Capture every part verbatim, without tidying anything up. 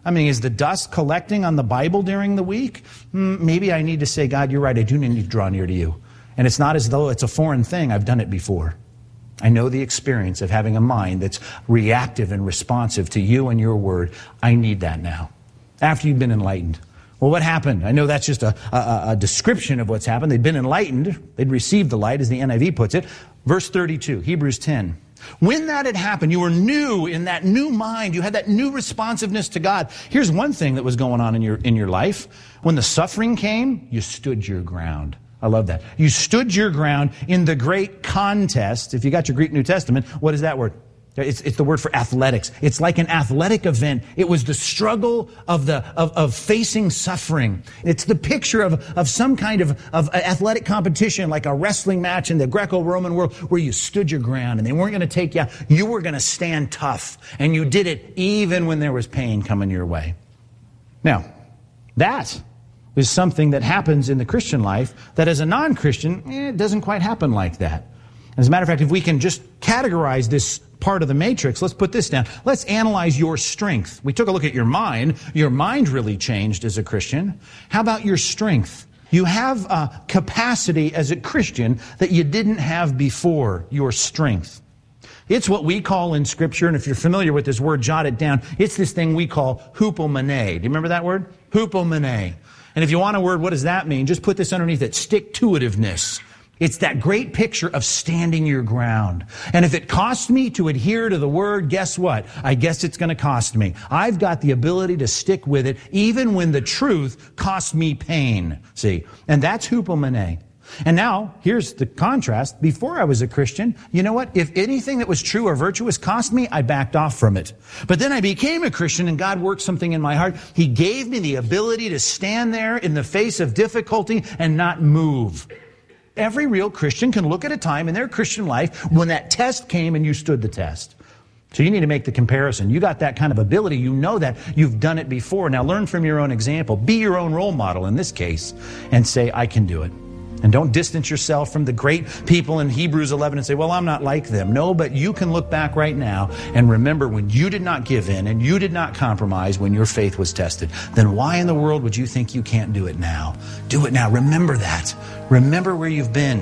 I mean, is the dust collecting on the Bible during the week? Mm, maybe I need to say, God, you're right, I do need to draw near to you. And it's not as though it's a foreign thing. I've done it before. I know the experience of having a mind that's reactive and responsive to you and your word. I need that now. After you've been enlightened. Well, what happened? I know that's just a, a, a description of what's happened. They'd been enlightened. They'd received the light, as the N I V puts it. Verse thirty-two, Hebrews ten. When that had happened, you were new in that new mind. You had that new responsiveness to God. Here's one thing that was going on in your, in your life. When the suffering came, you stood your ground. I love that. You stood your ground in the great contest. If you got your Greek New Testament, what is that word? It's, it's the word for athletics. It's like an athletic event. It was the struggle of the of, of facing suffering. It's the picture of, of some kind of, of athletic competition, like a wrestling match in the Greco-Roman world, where you stood your ground and they weren't going to take you out. You were going to stand tough, and you did it even when there was pain coming your way. Now, that is something that happens in the Christian life that as a non-Christian, eh, it doesn't quite happen like that. As a matter of fact, if we can just categorize this part of the matrix, let's put this down. Let's analyze your strength. We took a look at your mind. Your mind really changed as a Christian. How about your strength? You have a capacity as a Christian that you didn't have before, your strength. It's what we call in Scripture, and if you're familiar with this word, jot it down. It's this thing we call hupomene. Do you remember that word? Hupomene. And if you want a word, what does that mean? Just put this underneath it. Stick-to-itiveness. It's that great picture of standing your ground. And if it costs me to adhere to the word, guess what? I guess it's going to cost me. I've got the ability to stick with it even when the truth costs me pain. See? And that's hupomene. And now, here's the contrast. Before I was a Christian, you know what? If anything that was true or virtuous cost me, I backed off from it. But then I became a Christian and God worked something in my heart. He gave me the ability to stand there in the face of difficulty and not move. Every real Christian can look at a time in their Christian life when that test came and you stood the test. So you need to make the comparison. You got that kind of ability. You know that. You've done it before. Now learn from your own example. Be your own role model in this case and say, I can do it. And don't distance yourself from the great people in Hebrews eleven and say, well, I'm not like them. No, but you can look back right now and remember when you did not give in and you did not compromise when your faith was tested. Then why in the world would you think you can't do it now? Do it now. Remember that. Remember where you've been.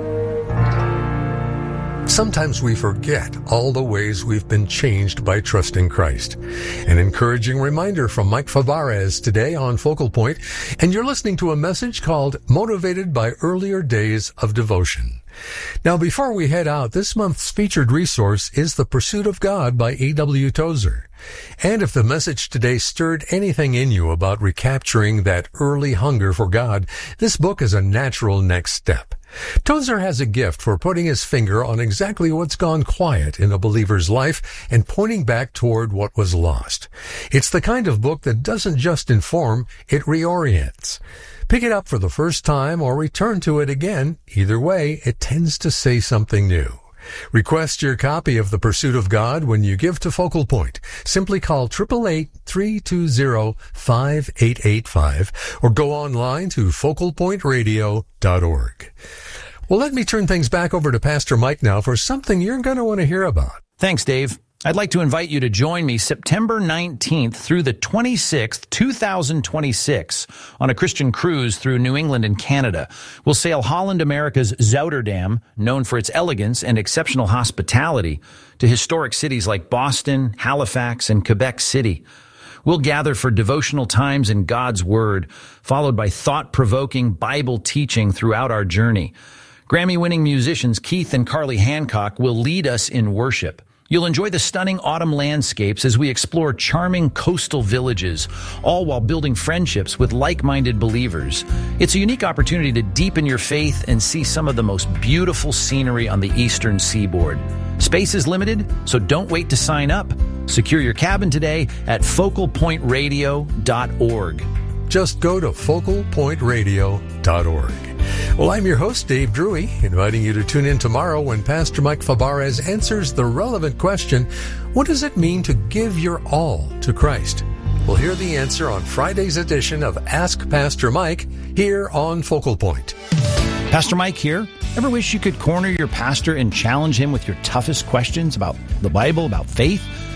Sometimes we forget all the ways we've been changed by trusting Christ. An encouraging reminder from Mike Fabarez today on Focal Point, and you're listening to a message called Motivated by Earlier Days of Devotion. Now, before we head out, this month's featured resource is The Pursuit of God by A W Tozer. And if the message today stirred anything in you about recapturing that early hunger for God, this book is a natural next step. Tozer has a gift for putting his finger on exactly what's gone quiet in a believer's life and pointing back toward what was lost. It's the kind of book that doesn't just inform, it reorients. Pick it up for the first time or return to it again. Either way, it tends to say something new. Request your copy of The Pursuit of God when you give to Focal Point. Simply call eight eight eight, three two zero, five eight eight five or go online to focal point radio dot org. Well, let me turn things back over to Pastor Mike now for something you're going to want to hear about. Thanks, Dave. I'd like to invite you to join me September nineteenth through the twenty-sixth, two thousand twenty-six on a Christian cruise through New England and Canada. We'll sail Holland America's Zouterdam, known for its elegance and exceptional hospitality, to historic cities like Boston, Halifax, and Quebec City. We'll gather for devotional times in God's Word, followed by thought-provoking Bible teaching throughout our journey. Grammy-winning musicians Keith and Carly Hancock will lead us in worship. You'll enjoy the stunning autumn landscapes as we explore charming coastal villages, all while building friendships with like-minded believers. It's a unique opportunity to deepen your faith and see some of the most beautiful scenery on the eastern seaboard. Space is limited, so don't wait to sign up. Secure your cabin today at focal point radio dot org. Just go to focal point radio dot org. Well, I'm your host, Dave Drury, inviting you to tune in tomorrow when Pastor Mike Fabarez answers the relevant question, what does it mean to give your all to Christ? We'll hear the answer on Friday's edition of Ask Pastor Mike here on Focal Point. Pastor Mike here. Ever wish you could corner your pastor and challenge him with your toughest questions about the Bible, about faith?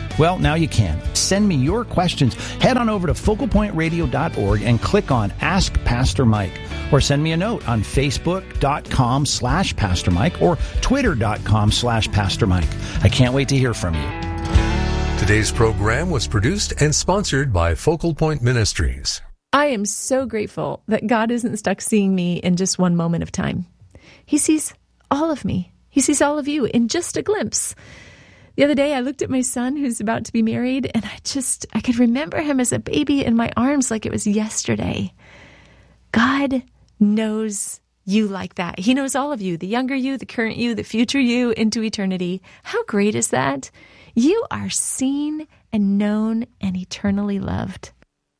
Well, now you can. Send me your questions. Head on over to focal point radio dot org and click on Ask Pastor Mike. Or send me a note on facebook.com slash Pastor Mike or twitter.com slash Pastor Mike. I can't wait to hear from you. Today's program was produced and sponsored by Focal Point Ministries. I am so grateful that God isn't stuck seeing me in just one moment of time. He sees all of me. He sees all of you in just a glimpse. The other day, I looked at my son who's about to be married, and I just, I could remember him as a baby in my arms like it was yesterday. God knows you like that. He knows all of you, the younger you, the current you, the future you, into eternity. How great is that? You are seen and known and eternally loved.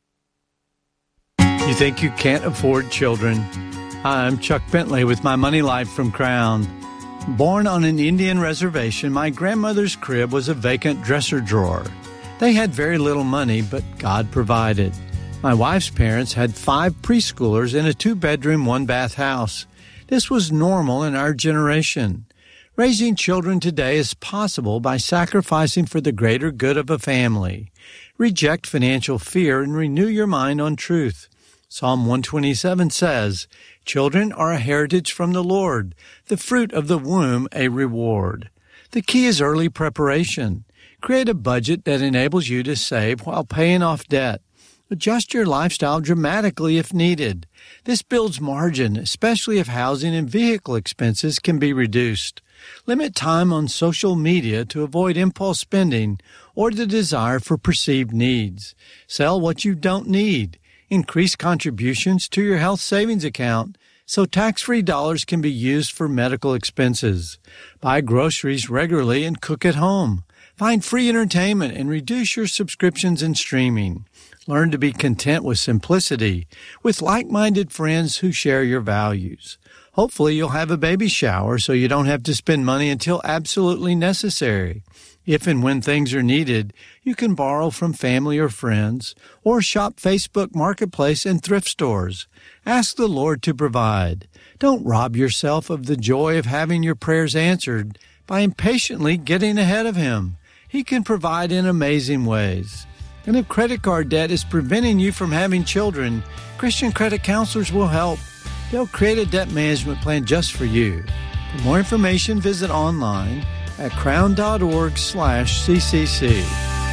You think you can't afford children? Hi, I'm Chuck Bentley with My Money Life from Crown. Born on an Indian reservation, my grandmother's crib was a vacant dresser drawer. They had very little money, but God provided. My wife's parents had five preschoolers in a two-bedroom, one-bath house. This was normal in our generation. Raising children today is possible by sacrificing for the greater good of a family. Reject financial fear and renew your mind on truth. Psalm one twenty-seven says, "Children are a heritage from the Lord, the fruit of the womb a reward." The key is early preparation. Create a budget that enables you to save while paying off debt. Adjust your lifestyle dramatically if needed. This builds margin, especially if housing and vehicle expenses can be reduced. Limit time on social media to avoid impulse spending or the desire for perceived needs. Sell what you don't need. Increase contributions to your health savings account so tax-free dollars can be used for medical expenses. Buy groceries regularly and cook at home. Find free entertainment and reduce your subscriptions and streaming. Learn to be content with simplicity, with like-minded friends who share your values. Hopefully you'll have a baby shower so you don't have to spend money until absolutely necessary. If and when things are needed, you can borrow from family or friends, or shop Facebook Marketplace and thrift stores. Ask the Lord to provide. Don't rob yourself of the joy of having your prayers answered by impatiently getting ahead of Him. He can provide in amazing ways. And if credit card debt is preventing you from having children, Christian credit counselors will help. They'll create a debt management plan just for you. For more information, visit online at crown.org slash ccc.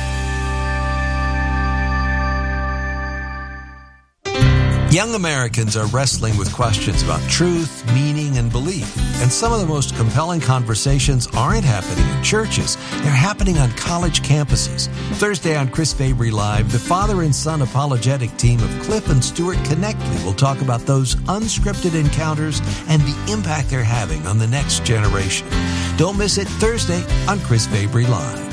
Young Americans are wrestling with questions about truth, meaning, and belief. And some of the most compelling conversations aren't happening in churches. They're happening on college campuses. Thursday on Chris Fabry Live, the father and son apologetic team of Cliff and Stuart Connectly will talk about those unscripted encounters and the impact they're having on the next generation. Don't miss it Thursday on Chris Fabry Live.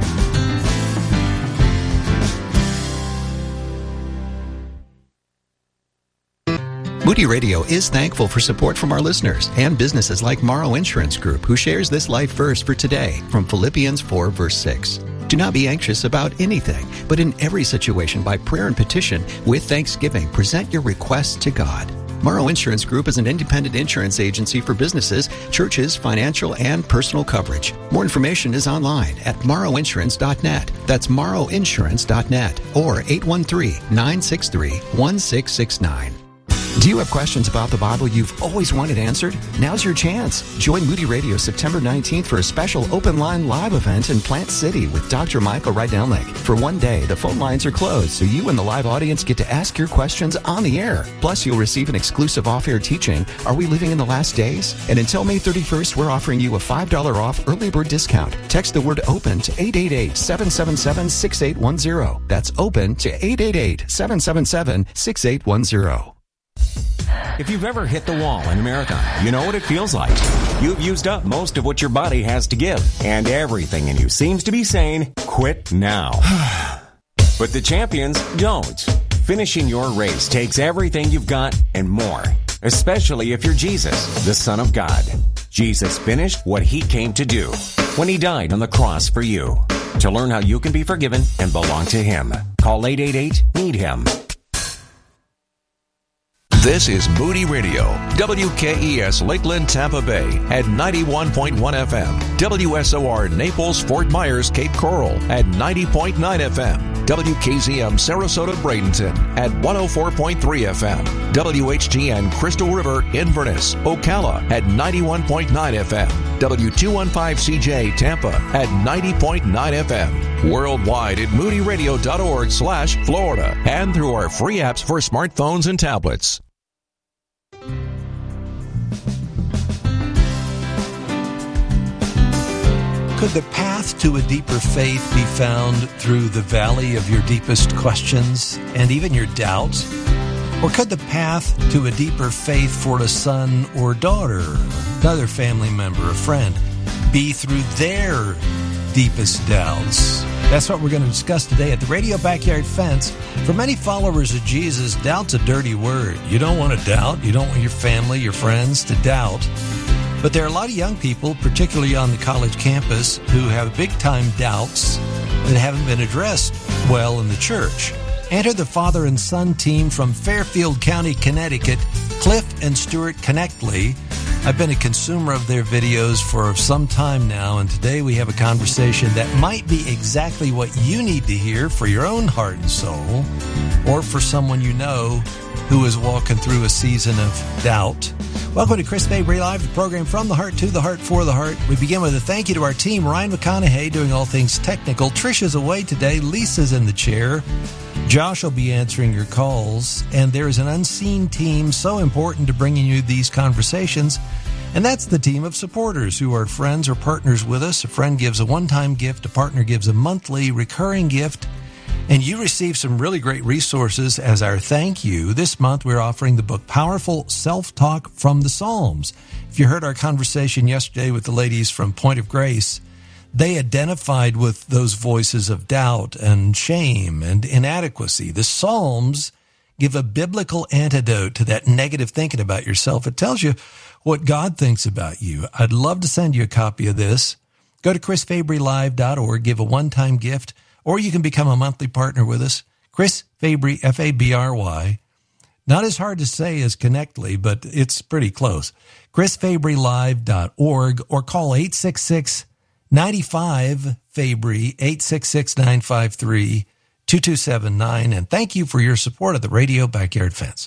Moody Radio is thankful for support from our listeners and businesses like Morrow Insurance Group, who shares this life verse for today from Philippians four, verse six. Do not be anxious about anything, but in every situation, by prayer and petition, with thanksgiving, present your requests to God. Morrow Insurance Group is an independent insurance agency for businesses, churches, financial, and personal coverage. More information is online at morrow insurance dot net. That's morrow insurance dot net or eight one three, nine six three, one six six nine. Do you have questions about the Bible you've always wanted answered? Now's your chance. Join Moody Radio September nineteenth for a special open line live event in Plant City with Doctor Michael Rydelnik. For one day, the phone lines are closed, so you and the live audience get to ask your questions on the air. Plus, you'll receive an exclusive off-air teaching, Are We Living in the Last Days? And until May thirty-first, we're offering you a five dollars off early bird discount. Text the word OPEN to eight eight eight, seven seven seven, six eight one zero. That's OPEN to eight eight eight, seven seven seven, six eight one zero. If you've ever hit the wall in a marathon, you know what it feels like. You've used up most of what your body has to give, and everything in you seems to be saying, quit now. But the champions don't. Finishing your race takes everything you've got and more, especially if you're Jesus, the Son of God. Jesus finished what He came to do when He died on the cross for you. To learn how you can be forgiven and belong to Him, call eight eight eight, need him. This is Moody Radio, W K E S Lakeland, Tampa Bay at ninety-one point one F M, W S O R Naples, Fort Myers, Cape Coral at ninety point nine F M, W K Z M Sarasota, Bradenton at one oh four point three F M, W H G N Crystal River, Inverness, Ocala at ninety-one point nine F M, W two fifteen C J Tampa at ninety point nine F M, worldwide at moodyradio.org slash Florida, and through our free apps for smartphones and tablets. Could the path to a deeper faith be found through the valley of your deepest questions and even your doubts? Or could the path to a deeper faith for a son or daughter, another family member, a friend, be through their deepest doubts? That's what we're going to discuss today at the Radio Backyard Fence. For many followers of Jesus, doubt's a dirty word. You don't want to doubt. You don't want your family, your friends to doubt. But there are a lot of young people, particularly on the college campus, who have big-time doubts that haven't been addressed well in the church. Enter the father and son team from Fairfield County, Connecticut, Cliff and Stuart Connectly. I've been a consumer of their videos for some time now, and today we have a conversation that might be exactly what you need to hear for your own heart and soul, or for someone you know who is walking through a season of doubt. Welcome to Chris Fabry Live, the program from the heart to the heart for the heart. We begin with a thank you to our team, Ryan McConaughey doing all things technical. Trisha's away today. Lisa's in the chair. Josh will be answering your calls. And there is an unseen team so important to bringing you these conversations. And that's the team of supporters who are friends or partners with us. A friend gives a one-time gift. A partner gives a monthly recurring gift. And you receive some really great resources as our thank you. This month, we're offering the book Powerful Self-Talk from the Psalms. If you heard our conversation yesterday with the ladies from Point of Grace, they identified with those voices of doubt and shame and inadequacy. The Psalms give a biblical antidote to that negative thinking about yourself. It tells you what God thinks about you. I'd love to send you a copy of this. Go to chris fabry live dot org, give a one-time gift, or you can become a monthly partner with us. Chris Fabry, F A B R Y. Not as hard to say as Connectly, but it's pretty close. chris fabry live dot org, or call eight six six, nine five, Fabry, eight six six, nine five three, two two seven nine. And thank you for your support of the Radio Backyard Fence.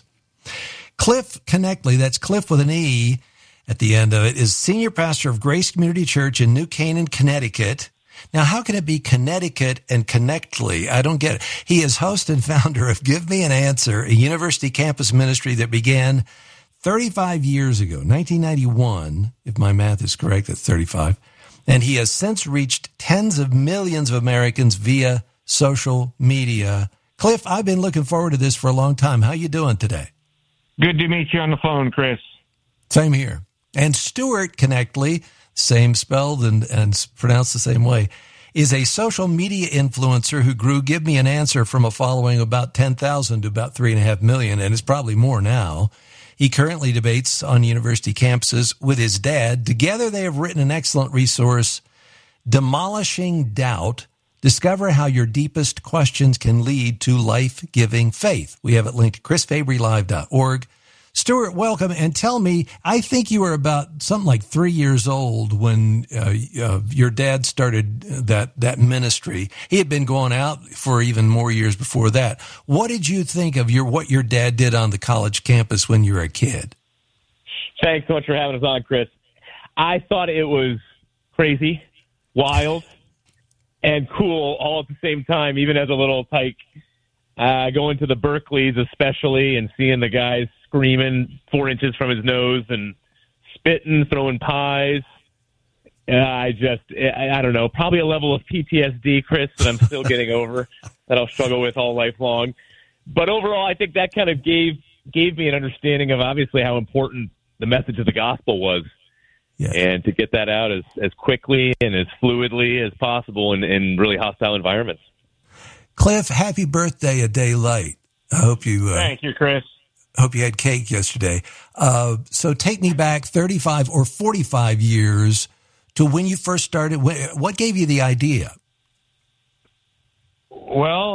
Cliff Connectly, that's Cliff with an E at the end of it, is senior pastor of Grace Community Church in New Canaan, Connecticut. Now, how can it be Connecticut and Connectly? I don't get it. He is host and founder of Give Me an Answer, a university campus ministry that began thirty-five years ago, nineteen ninety-one, if my math is correct, that's thirty-five. And he has since reached tens of millions of Americans via social media. Cliff, I've been looking forward to this for a long time. How you doing today? Good to meet you on the phone, Chris. Same here. And Stuart Connectly, same spelled and, and pronounced the same way, is a social media influencer who grew Give Me an Answer from a following of about ten thousand to about three point five million, and it's probably more now. He currently debates on university campuses with his dad. Together, they have written an excellent resource, Demolishing Doubt. Discover how your deepest questions can lead to life-giving faith. We have it linked to chris fabry live dot org. Stuart, welcome, and tell me, I think you were about something like three years old when uh, uh, your dad started that, that ministry. He had been going out for even more years before that. What did you think of your what your dad did on the college campus when you were a kid? Thanks so much for having us on, Chris. I thought it was crazy, wild, and cool all at the same time, even as a little tyke. Uh, going to the Berkeleys especially and seeing the guys screaming four inches from his nose and spitting, throwing pies. Uh, I just, I, I don't know, probably a level of P T S D, Chris, that I'm still getting over, that I'll struggle with all life long. But overall, I think that kind of gave gave me an understanding of obviously how important the message of the gospel was. Yeah. And to get that out as, as quickly and as fluidly as possible in, in really hostile environments. Cliff, happy birthday a day late. I hope you... Uh, Thank you, Chris. Hope you had cake yesterday. Uh, so take me back thirty-five or forty-five years to when you first started. What gave you the idea? Well,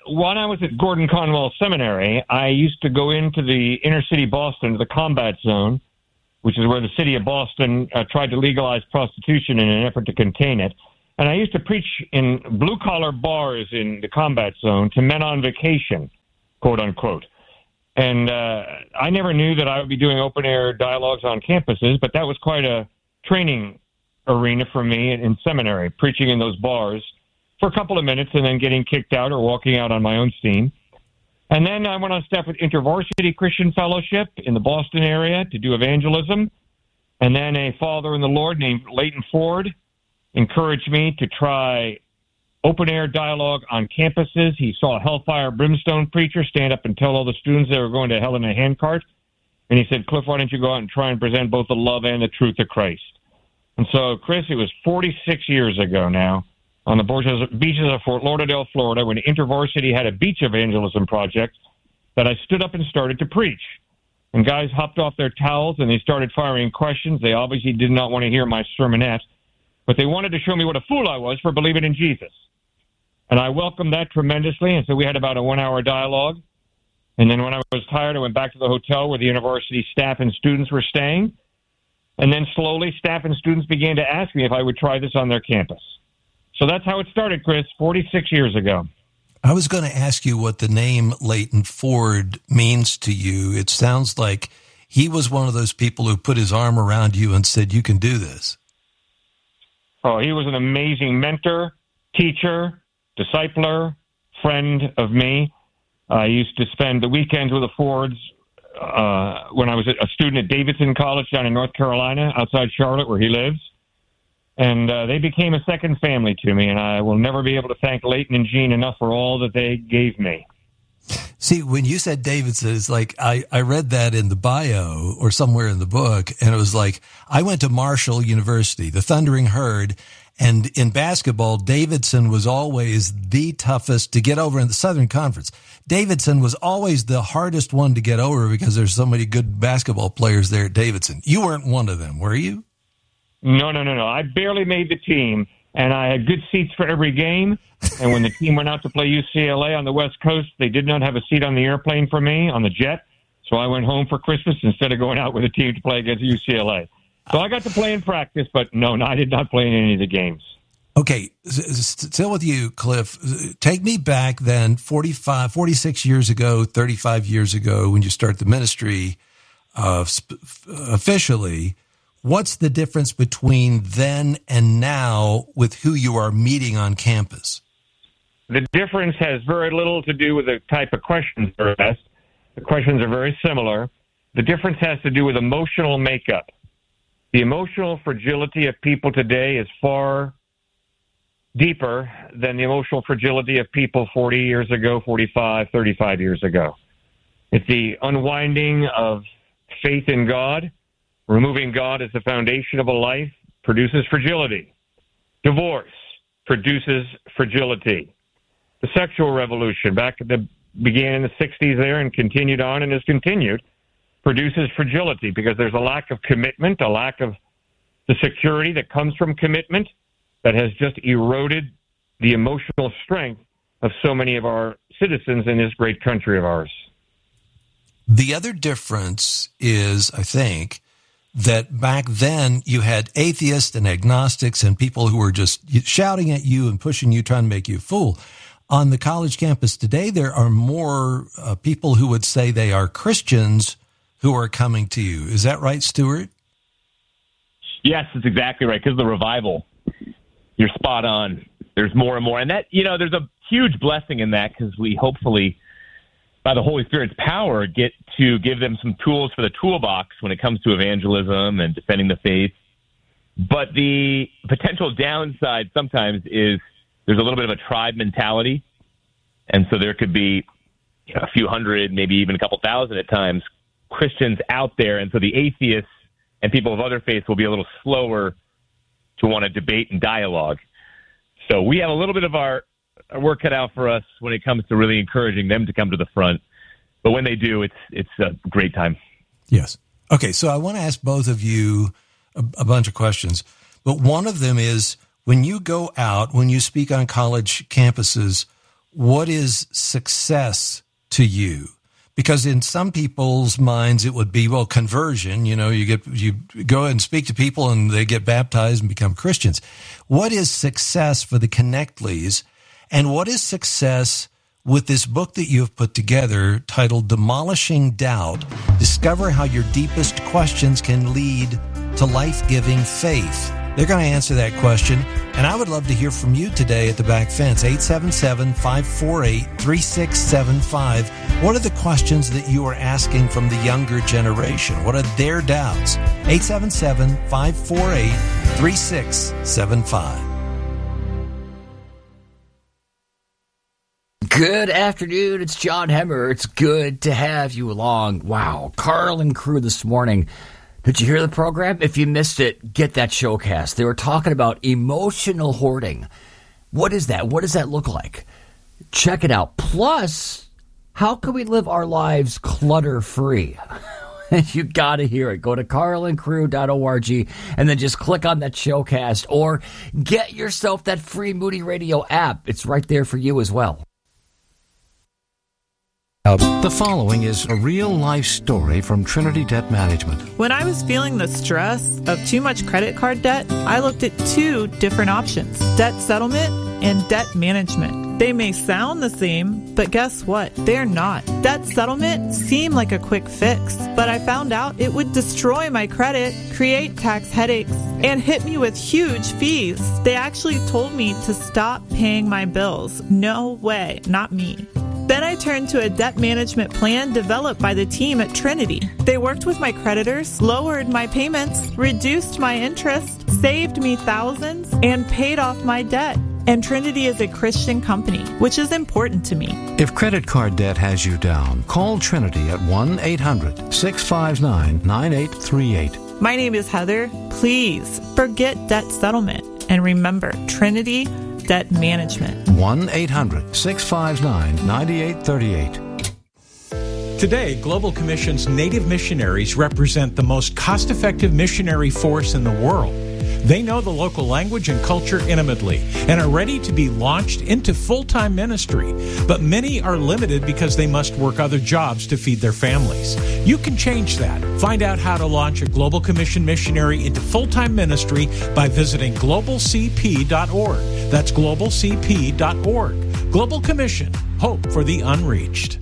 when I was at Gordon Conwell Seminary, I used to go into the inner city Boston, the combat zone, which is where the city of Boston uh, tried to legalize prostitution in an effort to contain it. And I used to preach in blue-collar bars in the combat zone to men on vacation, quote unquote. And uh, I never knew that I would be doing open-air dialogues on campuses, but that was quite a training arena for me in, in seminary, preaching in those bars for a couple of minutes and then getting kicked out or walking out on my own steam. And then I went on staff with InterVarsity Christian Fellowship in the Boston area to do evangelism. And then a father in the Lord named Leighton Ford encouraged me to try open-air dialogue on campuses. He saw a hellfire brimstone preacher stand up and tell all the students they were going to hell in a handcart. And he said, Cliff, why don't you go out and try and present both the love and the truth of Christ? And so, Chris, it was forty-six years ago now on the beaches of Fort Lauderdale, Florida, when InterVarsity had a beach evangelism project that I stood up and started to preach. And guys hopped off their towels and they started firing questions. They obviously did not want to hear my sermonette, but they wanted to show me what a fool I was for believing in Jesus. And I welcomed that tremendously, and so we had about a one-hour dialogue. And then when I was tired, I went back to the hotel where the university staff and students were staying. And then slowly, staff and students began to ask me if I would try this on their campus. So that's how it started, Chris, forty-six years ago. I was going to ask you what the name Leighton Ford means to you. It sounds like he was one of those people who put his arm around you and said, you can do this. Oh, he was an amazing mentor, teacher, discipler, friend of me. I used to spend the weekends with the Fords uh, when I was a student at Davidson College down in North Carolina, outside Charlotte, where he lives. And uh, they became a second family to me, and I will never be able to thank Leighton and Jean enough for all that they gave me. See, when you said Davidson, it's like I, I read that in the bio or somewhere in the book, and it was like, I went to Marshall University, the Thundering Herd, and in basketball, Davidson was always the toughest to get over in the Southern Conference. Davidson was always the hardest one to get over because there's so many good basketball players there at Davidson. You weren't one of them, were you? No, no, no, no. I barely made the team, and I had good seats for every game. And when the team went out to play U C L A on the West Coast, they did not have a seat on the airplane for me, on the jet. So I went home for Christmas instead of going out with a team to play against U C L A. So I got to play in practice, but no, no I did not play in any of the games. Okay, still with you, Cliff. Take me back then, forty-five, forty-six years ago, thirty-five years ago, when you start the ministry uh, officially. What's the difference between then and now with who you are meeting on campus? The difference has very little to do with the type of questions that are asked. The questions are very similar. The difference has to do with emotional makeup. The emotional fragility of people today is far deeper than the emotional fragility of people forty years ago, forty-five, thirty-five years ago. It's the unwinding of faith in God. Removing God as the foundation of a life produces fragility. Divorce produces fragility. The sexual revolution, back at the began in the sixties there and continued on and has continued, produces fragility because there's a lack of commitment, a lack of the security that comes from commitment that has just eroded the emotional strength of so many of our citizens in this great country of ours. The other difference is, I think, that back then you had atheists and agnostics and people who were just shouting at you and pushing you, trying to make you a fool. On the college campus today, there are more uh, people who would say they are Christians who are coming to you. Is that right, Stuart? Yes, that's exactly right. Because of the revival, you're spot on. There's more and more. And that, you know, there's a huge blessing in that because we hopefully, by the Holy Spirit's power, get to give them some tools for the toolbox when it comes to evangelism and defending the faith. But the potential downside sometimes is there's a little bit of a tribe mentality. And so there could be you know, a few hundred, maybe even a couple thousand at times, Christians out there. And so the atheists and people of other faiths will be a little slower to want to debate and dialogue. So we have a little bit of our work cut out for us when it comes to really encouraging them to come to the front. But when they do, it's it's a great time. Yes. Okay, so I want to ask both of you a, a bunch of questions. But one of them is, when you go out, when you speak on college campuses, what is success to you? Because in some people's minds, it would be, well, conversion. You know, you get you go and speak to people and they get baptized and become Christians. What is success for the Connectleys? And what is success with this book that you have put together titled Demolishing Doubt? Discover how your deepest questions can lead to life-giving faith. They're going to answer that question, and I would love to hear from you today at the back fence, eight seven seven, five four eight, three six seven five. What are the questions that you are asking from the younger generation? What are their doubts? eight seven seven, five four eight, three six seven five. Good afternoon. It's John Hemmer. It's good to have you along. Wow. Carl and crew this morning. Did you hear the program? If you missed it, get that showcast. They were talking about emotional hoarding. What is that? What does that look like? Check it out. Plus, how can we live our lives clutter-free? You got to hear it. Go to carl and crew dot org and then just click on that showcast or get yourself that free Moody Radio app. It's right there for you as well. The following is a real-life story from Trinity Debt Management. When I was feeling the stress of too much credit card debt, I looked at two different options, debt settlement and debt management. They may sound the same, but guess what? They're not. Debt settlement seemed like a quick fix, but I found out it would destroy my credit, create tax headaches, and hit me with huge fees. They actually told me to stop paying my bills. No way, not me. Then I turned to a debt management plan developed by the team at Trinity. They worked with my creditors, lowered my payments, reduced my interest, saved me thousands, and paid off my debt. And Trinity is a Christian company, which is important to me. If credit card debt has you down, call Trinity at one eight hundred, six five nine, nine eight three eight. My name is Heather. Please forget debt settlement. And remember, Trinity Debt Management. one eight hundred, six five nine, nine eight three eight. Today, Global Commission's Native missionaries represent the most cost-effective missionary force in the world. They know the local language and culture intimately and are ready to be launched into full-time ministry. But many are limited because they must work other jobs to feed their families. You can change that. Find out how to launch a Global Commission missionary into full-time ministry by visiting global c p dot org. That's global c p dot org. Global Commission, hope for the unreached.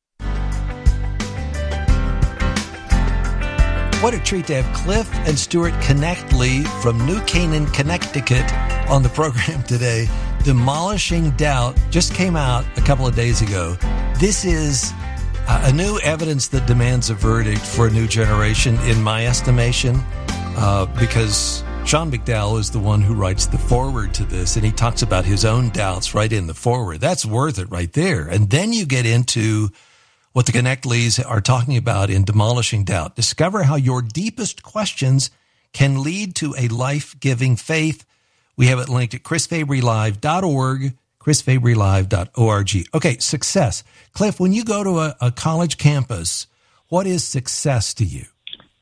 What a treat to have Cliff and Stuart Connectly from New Canaan, Connecticut on the program today. Demolishing Doubt just came out a couple of days ago. This is uh, a new evidence that demands a verdict for a new generation, in my estimation, uh, because Sean McDowell is the one who writes the foreword to this, and he talks about his own doubts right in the foreword. That's worth it right there. And then you get into what the Connectleys are talking about in Demolishing Doubt. Discover how your deepest questions can lead to a life-giving faith. We have it linked at chris fabry live dot org, chris fabry live dot org. Okay, success. Cliff, when you go to a, a college campus, what is success to you?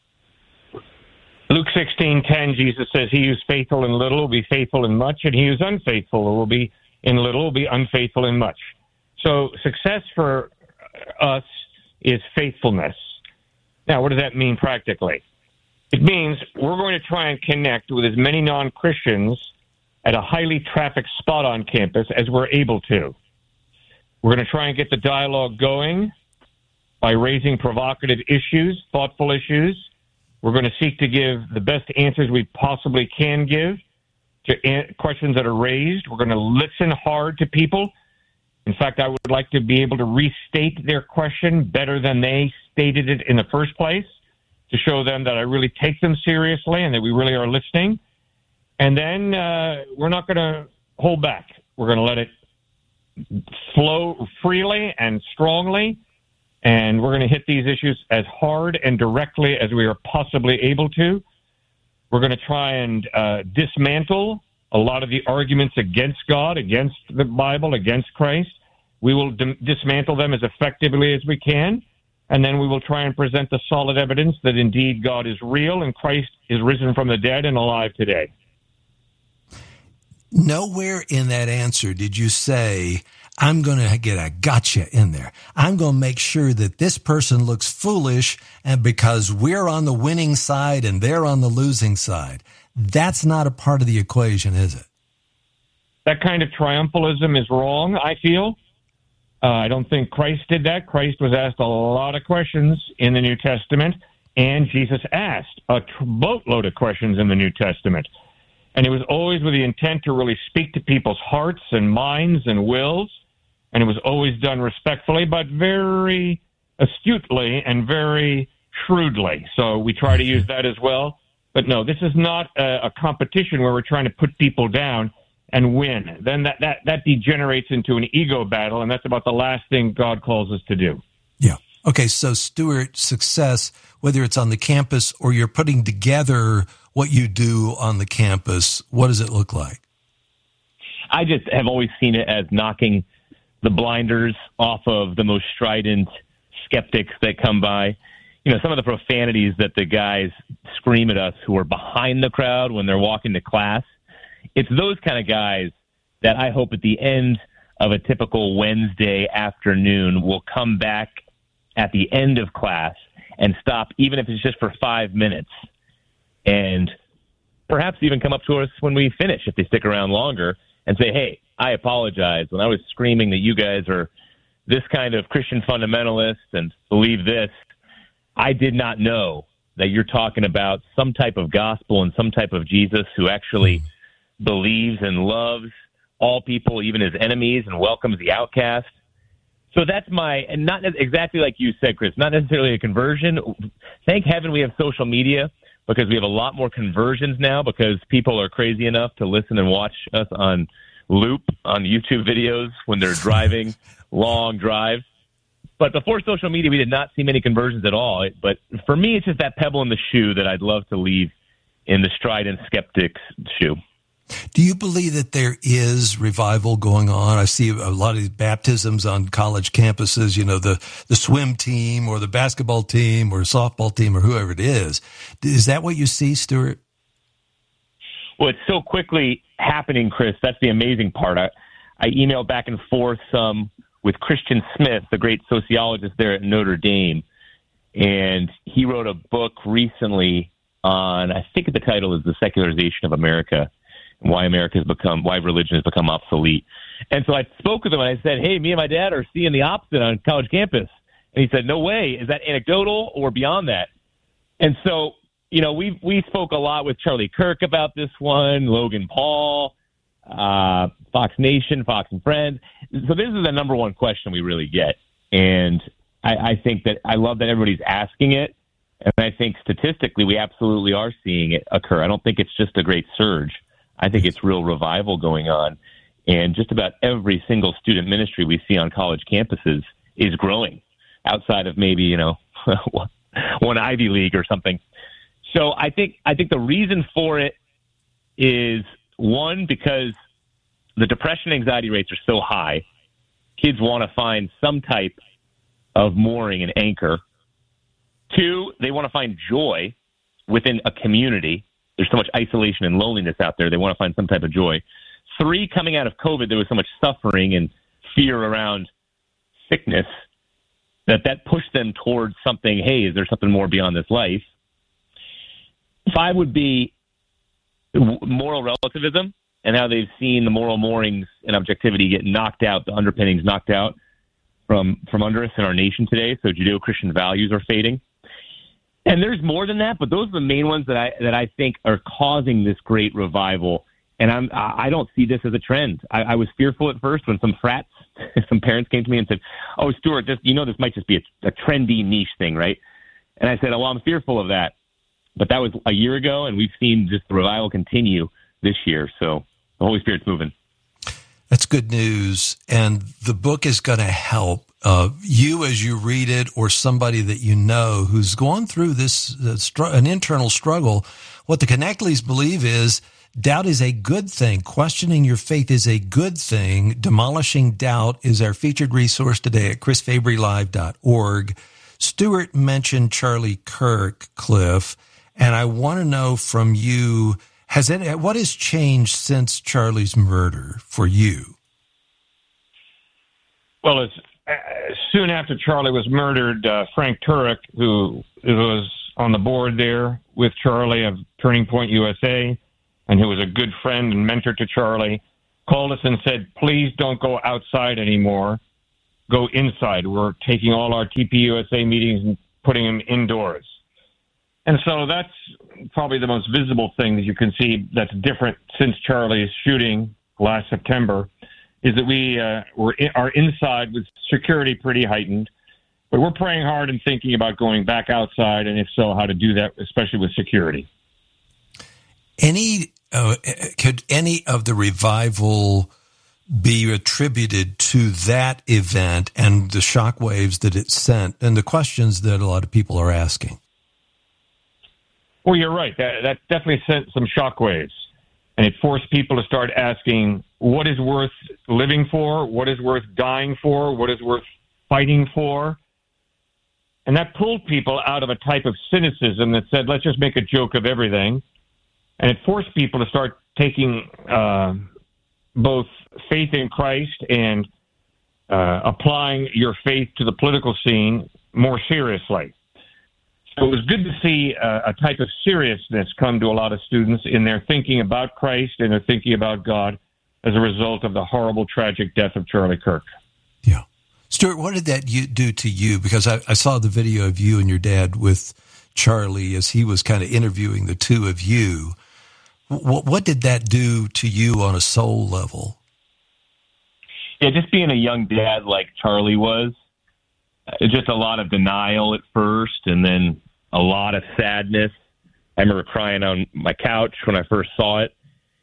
Luke sixteen ten, Jesus says, he who's faithful in little will be faithful in much, and he who's unfaithful will be in little will be unfaithful in much. So success for us is faithfulness. Now, what does that mean practically? It means we're going to try and connect with as many non-Christians at a highly trafficked spot on campus as we're able to. We're going to try and get the dialogue going by raising provocative issues, thoughtful issues. We're going to seek to give the best answers we possibly can give to an- questions that are raised. We're going to listen hard to people. In fact, I would like to be able to restate their question better than they stated it in the first place, to show them that I really take them seriously and that we really are listening. And then uh, we're not going to hold back. We're going to let it flow freely and strongly, and we're going to hit these issues as hard and directly as we are possibly able to. We're going to try and uh, dismantle a lot of the arguments against God, against the Bible, against Christ. We will d- dismantle them as effectively as we can, and then we will try and present the solid evidence that indeed God is real and Christ is risen from the dead and alive today. Nowhere in that answer did you say, I'm going to get a gotcha in there. I'm going to make sure that this person looks foolish, and because we're on the winning side and they're on the losing side. That's not a part of the equation, is it? That kind of triumphalism is wrong, I feel. Uh, I don't think Christ did that. Christ was asked a lot of questions in the New Testament, and Jesus asked a boatload of questions in the New Testament. And it was always with the intent to really speak to people's hearts and minds and wills. And it was always done respectfully, but very astutely and very shrewdly. So we try to use that as well. But no, this is not a, a competition where we're trying to put people down and win. Then that, that, that degenerates into an ego battle, and that's about the last thing God calls us to do. Yeah. Okay, so Stuart, success, whether it's on the campus or you're putting together what you do on the campus, what does it look like? I just have always seen it as knocking the blinders off of the most strident skeptics that come by. You know, some of the profanities that the guys scream at us who are behind the crowd when they're walking to class, it's those kind of guys that I hope at the end of a typical Wednesday afternoon will come back at the end of class and stop, even if it's just for five minutes, and perhaps even come up to us when we finish if they stick around longer and say, hey, I apologize. When I was screaming that you guys are this kind of Christian fundamentalist and believe this, I did not know that you're talking about some type of gospel and some type of Jesus who actually believes and loves all people, even his enemies, and welcomes the outcast. So that's my, and not exactly like you said, Chris, not necessarily a conversion. Thank heaven we have social media, because we have a lot more conversions now because people are crazy enough to listen and watch us on loop on YouTube videos when they're driving long drives. But before social media, we did not see many conversions at all. But for me, it's just that pebble in the shoe that I'd love to leave in the strident skeptic's shoe. Do you believe that there is revival going on? I see a lot of these baptisms on college campuses, you know, the, the swim team or the basketball team or softball team or whoever it is. Is that what you see, Stuart? Well, it's so quickly happening, Chris. That's the amazing part. I, I emailed back and forth some with Christian Smith, the great sociologist there at Notre Dame, and he wrote a book recently on, I think the title is The Secularization of America, and why America has become, why religion has become obsolete. And so I spoke with him and I said, hey, me and my dad are seeing the opposite on college campus. And he said, no way. Is that anecdotal or beyond that? And so, you know, we we spoke a lot with Charlie Kirk about this one, Logan Paul, uh, Fox Nation, Fox and Friends. So this is the number one question we really get. And I, I think that I love that everybody's asking it. And I think statistically we absolutely are seeing it occur. I don't think it's just a great surge. I think it's real revival going on. And just about every single student ministry we see on college campuses is growing outside of maybe, you know, one Ivy League or something. So I think I think the reason for it is, one, because the depression anxiety rates are so high, kids want to find some type of mooring and anchor. Two, they want to find joy within a community. There's so much isolation and loneliness out there. They want to find some type of joy. Three, coming out of COVID, there was so much suffering and fear around sickness that that pushed them towards something, hey, is there something more beyond this life? Five would be moral relativism and how they've seen the moral moorings and objectivity get knocked out, the underpinnings knocked out from, from under us in our nation today. So Judeo-Christian values are fading. And there's more than that, but those are the main ones that I that I think are causing this great revival. And I'm I don't see this as a trend. I, I was fearful at first when some frats, some parents came to me and said, "Oh, Stuart, this, you know, this might just be a, a trendy niche thing, right?" And I said, "Oh, well, I'm fearful of that." But that was a year ago, and we've seen just the revival continue this year. So the Holy Spirit's moving. That's good news, and the book is going to help. Uh, you as you read it, or somebody that you know who's gone through this, uh, str- an internal struggle. What the Connectleys believe is doubt is a good thing. Questioning your faith is a good thing. Demolishing Doubt is our featured resource today at chris fabry live dot org. Stuart mentioned Charlie Kirk, Cliff, and I want to know from you, has any, what has changed since Charlie's murder for you? Well, it's, uh, soon after Charlie was murdered, uh, Frank Turek, who was on the board there with Charlie of Turning Point U S A, and who was a good friend and mentor to Charlie, called us and said, please don't go outside anymore. Go inside. We're taking all our T P U S A meetings and putting them indoors. And so that's probably the most visible thing that you can see that's different since Charlie's shooting last September, is that we uh, we're in, are inside with security pretty heightened. But we're praying hard and thinking about going back outside, and if so, how to do that, especially with security. Any uh, could any of the revival be attributed to that event and the shockwaves that it sent and the questions that a lot of people are asking? Well, you're right. That, that definitely sent some shockwaves, and it forced people to start asking, what is worth living for? What is worth dying for? What is worth fighting for? And that pulled people out of a type of cynicism that said, let's just make a joke of everything. And it forced people to start taking uh, both faith in Christ and uh, applying your faith to the political scene more seriously. So it was good to see uh, a type of seriousness come to a lot of students in their thinking about Christ and their thinking about God as a result of the horrible, tragic death of Charlie Kirk. Yeah. Stuart, what did that you, do to you? Because I, I saw the video of you and your dad with Charlie as he was kind of interviewing the two of you. What, what did that do to you on a soul level? Yeah, just being a young dad like Charlie was, just a lot of denial at first, and then a lot of sadness. I remember crying on my couch when I first saw it,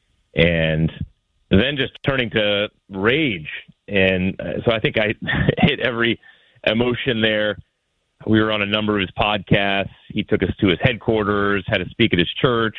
and then just turning to rage. And so I think I hit every emotion there. We were on a number of his podcasts. He took us to his headquarters, had to speak at his church.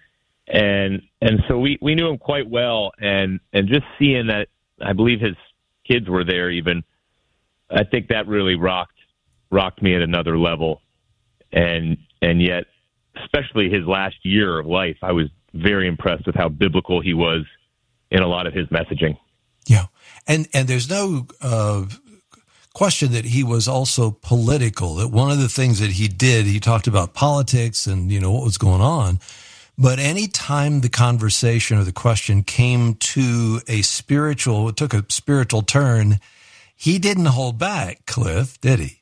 And and so we, we knew him quite well. And, and just seeing that, I believe his kids were there even, I think that really rocked rocked me at another level. And and yet, especially his last year of life, I was very impressed with how biblical he was in a lot of his messaging. Yeah. And and there's no uh, question that he was also political. That one of the things that he did, he talked about politics and, you know, what was going on. But any time the conversation or the question came to a spiritual, it took a spiritual turn, he didn't hold back, Cliff, did he?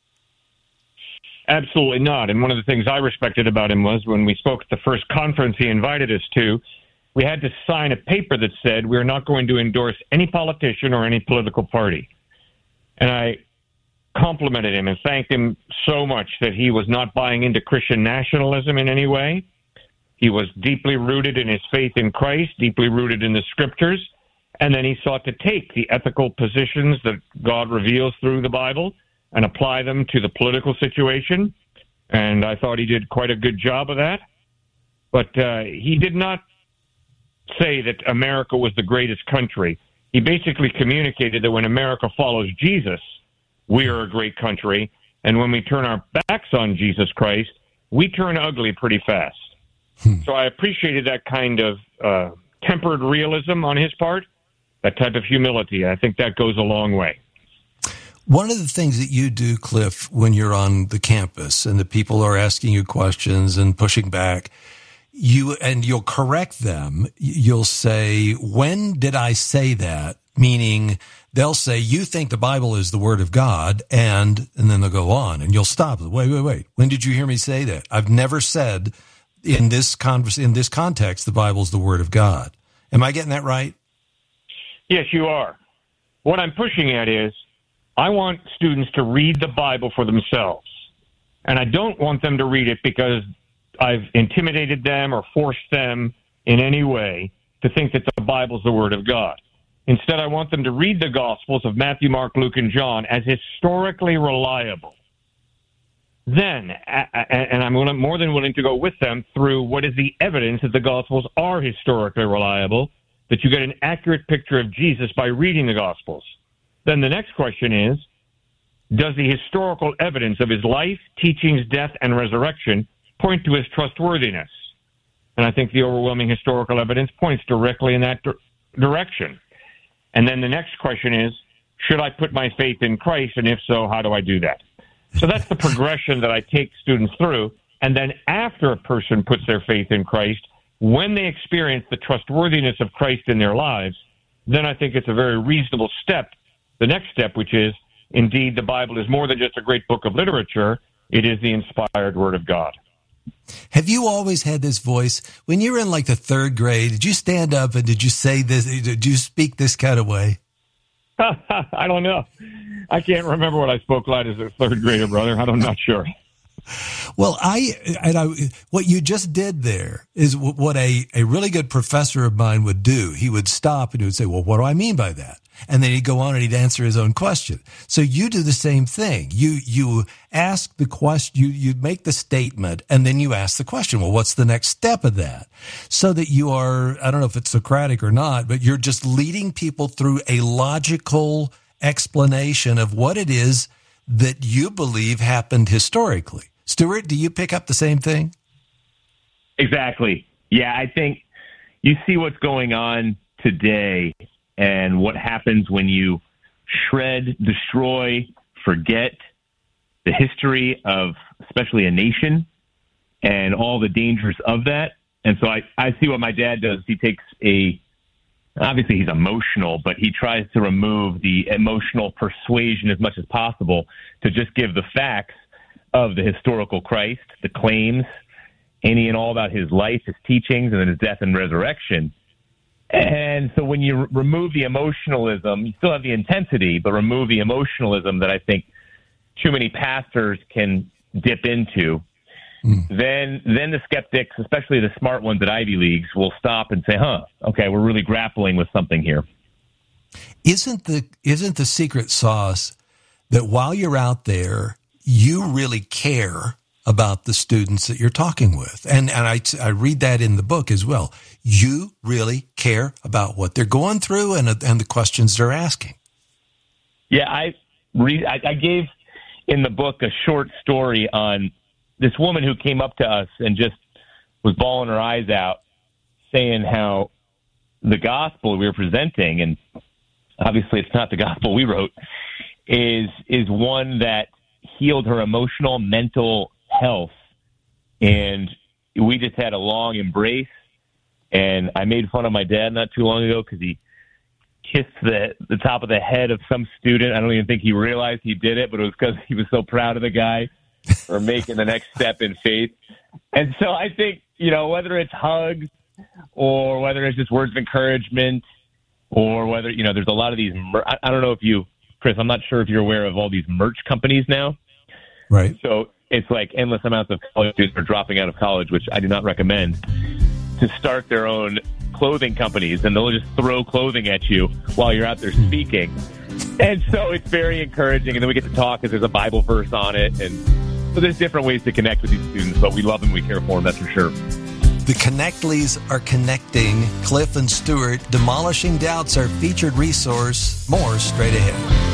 Absolutely not. And one of the things I respected about him was when we spoke at the first conference he invited us to, we had to sign a paper that said we're not going to endorse any politician or any political party. And I complimented him and thanked him so much that he was not buying into Christian nationalism in any way. He was deeply rooted in his faith in Christ, deeply rooted in the scriptures, and then he sought to take the ethical positions that God reveals through the Bible and apply them to the political situation. And I thought he did quite a good job of that. But uh, he did not say that America was the greatest country. He basically communicated that when America follows Jesus, we are a great country. And when we turn our backs on Jesus Christ, we turn ugly pretty fast. Hmm. So I appreciated that kind of uh, tempered realism on his part, that type of humility. I think that goes a long way. One of the things that you do, Cliff, when you're on the campus and the people are asking you questions and pushing back, you and you'll correct them. You'll say, when did I say that? Meaning they'll say, you think the Bible is the word of God, and and then they'll go on, and you'll stop. Wait, wait, wait. When did you hear me say that? I've never said in this converse, in this context, the Bible's the word of God. Am I getting that right? Yes, you are. What I'm pushing at is I want students to read the Bible for themselves. And I don't want them to read it because I've intimidated them or forced them in any way to think that the Bible's the Word of God. Instead, I want them to read the Gospels of Matthew, Mark, Luke, and John as historically reliable. Then, and I'm more than willing to go with them through what is the evidence that the Gospels are historically reliable, that you get an accurate picture of Jesus by reading the Gospels. Then the next question is, does the historical evidence of his life, teachings, death, and resurrection point to his trustworthiness? And I think the overwhelming historical evidence points directly in that di- direction. And then the next question is, should I put my faith in Christ? And if so, how do I do that? So that's the progression that I take students through. And then after a person puts their faith in Christ, when they experience the trustworthiness of Christ in their lives, then I think it's a very reasonable step, the next step, which is, indeed, the Bible is more than just a great book of literature. It is the inspired Word of God. Have you always had this voice? When you were in like the third grade, did you stand up and did you say this? Did you speak this kind of way? I don't know. I can't remember what I spoke like as a third grader, brother. I'm not sure. Well, I, and I, what you just did there is what a, a really good professor of mine would do. He would stop and he would say, well, what do I mean by that? And then he'd go on and he'd answer his own question. So you do the same thing. You, you ask the question, you, you make the statement, and then you ask the question, well, what's the next step of that? So that you are, I don't know if it's Socratic or not, but you're just leading people through a logical explanation of what it is that you believe happened historically. Stuart, do you pick up the same thing? Exactly. Yeah, I think you see what's going on today and what happens when you shred, destroy, forget the history of especially a nation and all the dangers of that. And so I, I see what my dad does. He takes a, obviously he's emotional, but he tries to remove the emotional persuasion as much as possible to just give the facts of the historical Christ, the claims, any and all about his life, his teachings, and then his death and resurrection. And so when you r- remove the emotionalism, you still have the intensity, but remove the emotionalism that I think too many pastors can dip into, mm. then then the skeptics, especially the smart ones at Ivy Leagues, will stop and say, huh, okay, we're really grappling with something here. Isn't the isn't the secret sauce that while you're out there, you really care about the students that you're talking with? And and I, I read that in the book as well. You really care about what they're going through and and the questions they're asking. Yeah, I, re- I, I gave in the book a short story on this woman who came up to us and just was bawling her eyes out, saying how the gospel we were presenting, and obviously it's not the gospel we wrote, is is one that healed her emotional, mental health. And we just had a long embrace. And I made fun of my dad not too long ago because he kissed the, the top of the head of some student. I don't even think he realized he did it, but it was because he was so proud of the guy for making the next step in faith. And so I think, you know, whether it's hugs or whether it's just words of encouragement or whether, you know, there's a lot of these, I, I don't know if you, Chris, I'm not sure if you're aware of all these merch companies now. Right. So it's like endless amounts of college students are dropping out of college, which I do not recommend, to start their own clothing companies, and they'll just throw clothing at you while you're out there speaking. And so it's very encouraging, and then we get to talk because there's a Bible verse on it, and so there's different ways to connect with these students, but we love them, we care for them, that's for sure. The Connectleys are connecting. Cliff and Stuart, Demolishing Doubts, our featured resource. More straight ahead.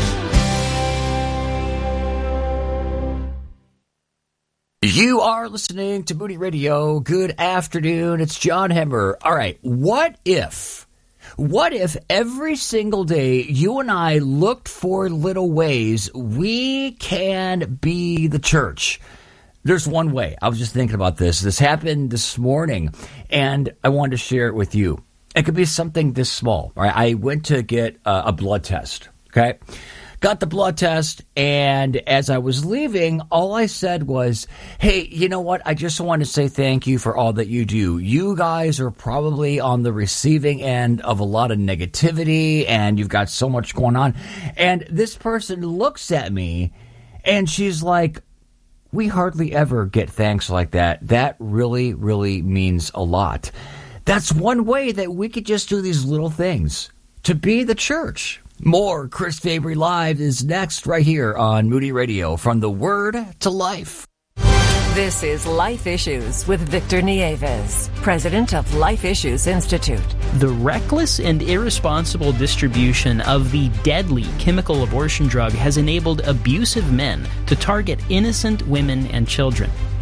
You are listening to Moody Radio. Good afternoon. It's John Hemmer. All right. What if, what if every single day you and I looked for little ways we can be the church? There's one way. I was just thinking about this. This happened this morning, and I wanted to share it with you. It could be something this small. All right. I went to get a, a blood test. Okay. Got the blood test, and as I was leaving, all I said was, hey, you know what? I just want to say thank you for all that you do. You guys are probably on the receiving end of a lot of negativity, and you've got so much going on. And this person looks at me, and she's like, we hardly ever get thanks like that. That really, really means a lot. That's one way that we could just do these little things to be the church. More Chris Fabry Live is next right here on Moody Radio, from the Word to Life. This is Life Issues with Victor Nieves, president of Life Issues Institute. The reckless and irresponsible distribution of the deadly chemical abortion drug has enabled abusive men to target innocent women and children.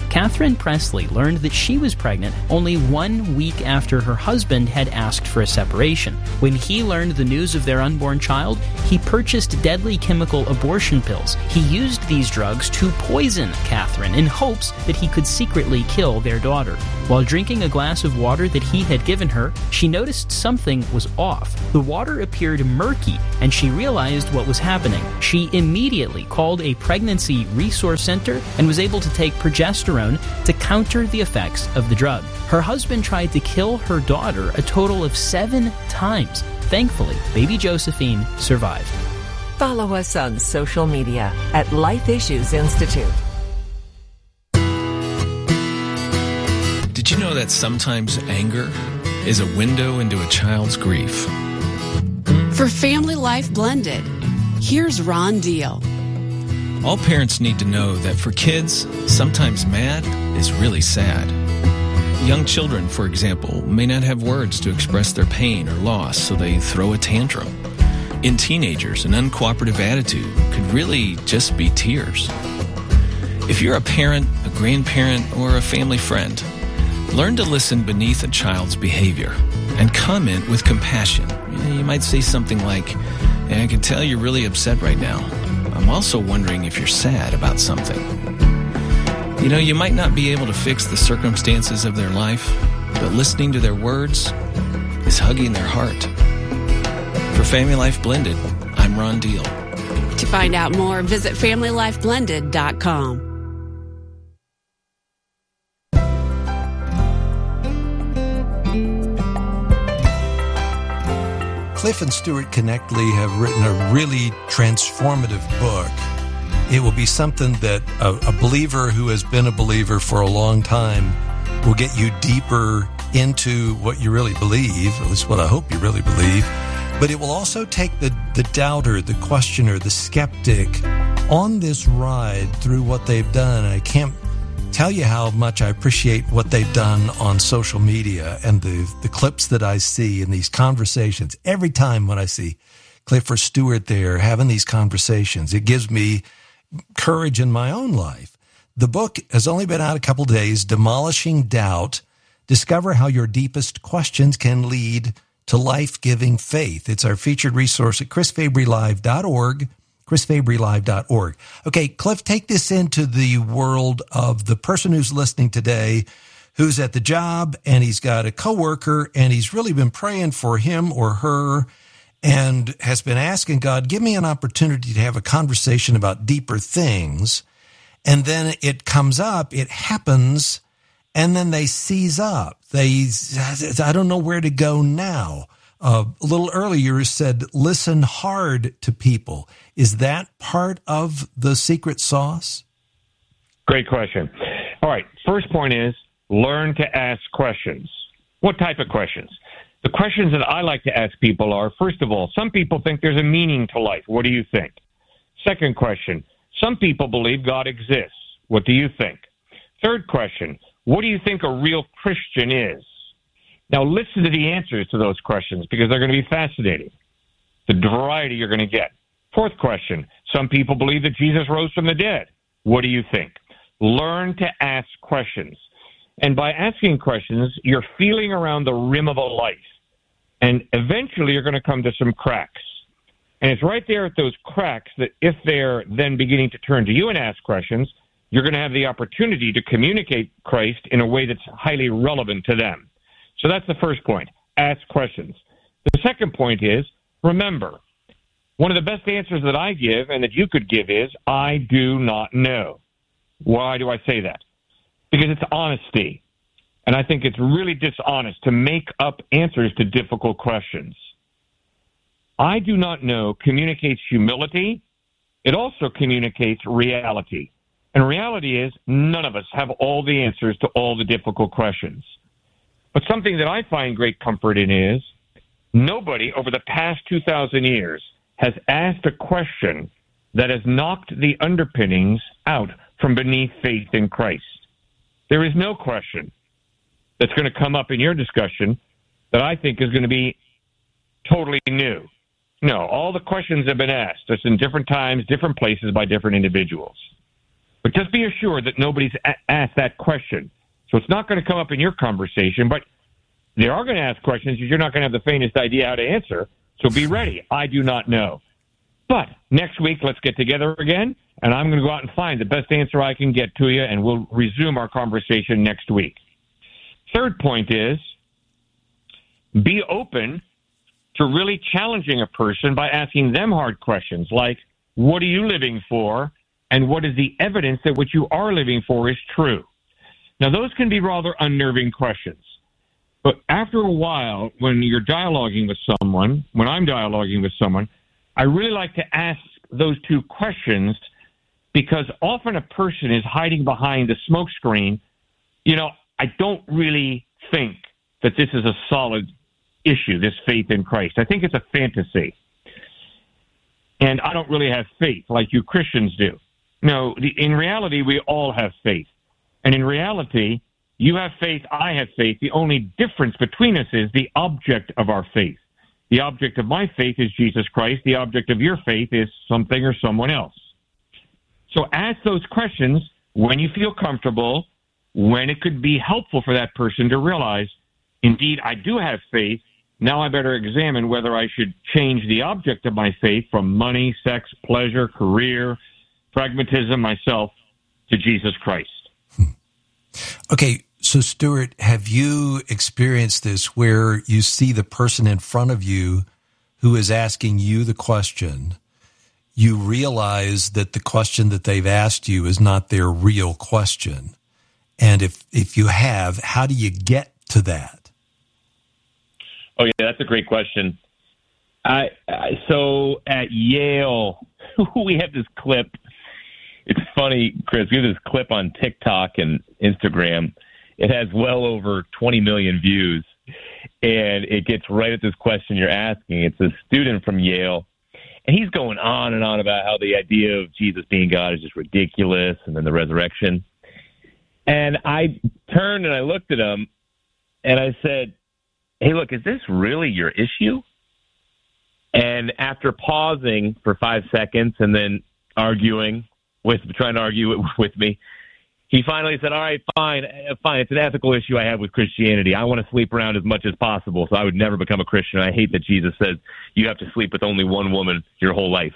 Catherine Presley learned that she was pregnant only one week after her husband had asked for a separation. When he learned the news of their unborn child, he purchased deadly chemical abortion pills. He used these drugs to poison Catherine in hopes that he could secretly kill their daughter. While drinking a glass of water that he had given her, she noticed something was off. The water appeared murky, and she realized what was happening. She immediately called a pregnancy resource center and was able to take progesterone to counter the effects of the drug. Her husband tried to kill her daughter a total of seven times. Thankfully, baby Josephine survived. Follow us on social media at Life Issues Institute. Did you know that sometimes anger is a window into a child's grief? For Family Life Blended, here's Ron Deal. All parents need to know that for kids, sometimes mad is really sad. Young children, for example, may not have words to express their pain or loss, so they throw a tantrum. In teenagers, an uncooperative attitude could really just be tears. If you're a parent, a grandparent, or a family friend, learn to listen beneath a child's behavior and comment with compassion. You might say something like, "I can tell you're really upset right now. I'm also wondering if you're sad about something." You know, you might not be able to fix the circumstances of their life, but listening to their words is hugging their heart. For Family Life Blended, I'm Ron Deal. To find out more, visit family life blended dot com. Cliff and Stuart Connectley have written a really transformative book. It will be something that a, a believer who has been a believer for a long time will get you deeper into what you really believe, at least what I hope you really believe. But it will also take the, the doubter, the questioner, the skeptic on this ride through what they've done. And I can't tell you how much I appreciate what they've done on social media and the, the clips that I see in these conversations. Every time when I see Cliff or Stuart there having these conversations, it gives me courage in my own life. The book has only been out a couple days, Demolishing Doubt. Discover how your deepest questions can lead to life-giving faith. It's our featured resource at chris fabry live dot org. chris fabry live dot org. Okay, Cliff, take this into the world of the person who's listening today, who's at the job, and he's got a coworker, and he's really been praying for him or her, and has been asking God, give me an opportunity to have a conversation about deeper things. And then it comes up, it happens, and then they seize up. They, I don't know where to go now. Uh, a little earlier you said, listen hard to people. Is that part of the secret sauce? Great question. All right. First point is learn to ask questions. What type of questions? The questions that I like to ask people are, first of all, some people think there's a meaning to life. What do you think? Second question, some people believe God exists. What do you think? Third question, what do you think a real Christian is? Now listen to the answers to those questions because they're going to be fascinating. The variety you're going to get. Fourth question, some people believe that Jesus rose from the dead. What do you think? Learn to ask questions. And by asking questions, you're feeling around the rim of a life. And eventually you're going to come to some cracks. And it's right there at those cracks that if they're then beginning to turn to you and ask questions, you're going to have the opportunity to communicate Christ in a way that's highly relevant to them. So that's the first point. Ask questions. The second point is, remember, one of the best answers that I give and that you could give is, I do not know. Why do I say that? Because it's honesty. And I think it's really dishonest to make up answers to difficult questions. I do not know communicates humility. It also communicates reality. And reality is none of us have all the answers to all the difficult questions. But something that I find great comfort in is nobody over the past two thousand years has asked a question that has knocked the underpinnings out from beneath faith in Christ. There is no question that's going to come up in your discussion that I think is going to be totally new. No, all the questions have been asked, just in different times, different places by different individuals. But just be assured that nobody's a- asked that question. So it's not going to come up in your conversation, but they are going to ask questions you're not going to have the faintest idea how to answer. So be ready. I do not know. But next week, let's get together again, and I'm going to go out and find the best answer I can get to you, and we'll resume our conversation next week. Third point is, be open to really challenging a person by asking them hard questions like, what are you living for? And what is the evidence that what you are living for is true? Now, those can be rather unnerving questions. But after a while, when you're dialoguing with someone, when I'm dialoguing with someone, I really like to ask those two questions because often a person is hiding behind a smoke screen. You know, I don't really think that this is a solid issue, this faith in Christ. I think it's a fantasy. And I don't really have faith like you Christians do. No, the, in reality, we all have faith. And in reality, you have faith, I have faith. The only difference between us is the object of our faith. The object of my faith is Jesus Christ. The object of your faith is something or someone else. So ask those questions when you feel comfortable, when it could be helpful for that person to realize, indeed, I do have faith. Now I better examine whether I should change the object of my faith from money, sex, pleasure, career, pragmatism, myself, to Jesus Christ. Okay, so Stuart, have you experienced this where you see the person in front of you who is asking you the question, you realize that the question that they've asked you is not their real question? And if, if you have, how do you get to that? Oh, yeah, that's a great question. I, I so at Yale, we have this clip. It's funny, Chris. We have this clip on TikTok and Instagram. It has well over twenty million views, and it gets right at this question you're asking. It's a student from Yale, and he's going on and on about how the idea of Jesus being God is just ridiculous, and then the resurrection. And I turned and I looked at him, and I said, hey, look, is this really your issue? And after pausing for five seconds and then arguing, with trying to argue it with me, he finally said, all right, fine, fine. It's an ethical issue I have with Christianity. I want to sleep around as much as possible, so I would never become a Christian. I hate that Jesus says you have to sleep with only one woman your whole life.